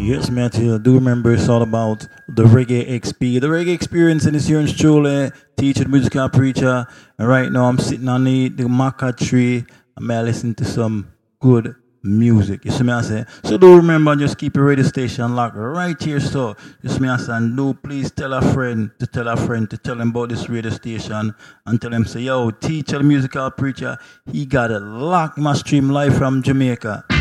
Yes, Matthew, I do remember it's all about the Reggae XP. The Reggae Experience in this here in Chole, teacher, musical preacher. And right now I'm sitting on the maca tree and may I listen to some good music. You see me I say? So do remember, just keep your radio station locked right here. So, you see me I say, and do please tell a friend to tell a friend to tell him about this radio station and tell him, say, yo, teacher, musical preacher, he got it locked. My stream live from Jamaica.